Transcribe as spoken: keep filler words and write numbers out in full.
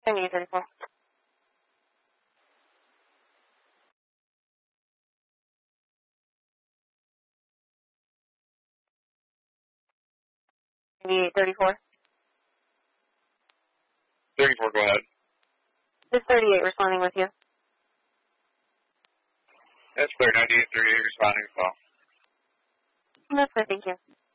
ninety-eight thirty-four. ninety-eight thirty-four. thirty-four, go ahead. This thirty-eight responding with you. That's clear, ninety-eight thirty-eight responding as well. That's good, thank you.